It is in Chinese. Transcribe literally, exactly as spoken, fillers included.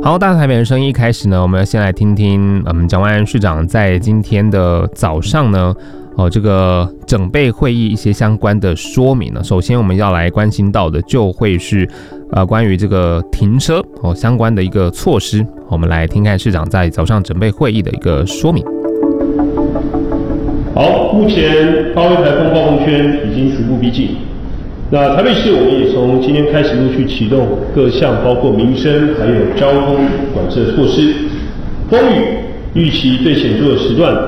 好，大台北的声音一开始呢，我们先来听听嗯蒋万安市长在今天的早上呢，哦这个整备会议一些相关的说明呢。首先我们要来关心到的就会是呃关于这个停车哦相关的一个措施，我们来听看市长在早上整备会议的一个说明。 好，目前高威台风暴风圈已经逐步逼近。那台北市我们也从今天开始陆续启动各项包括民生还有交通管制的措施。风雨预期最显著的时段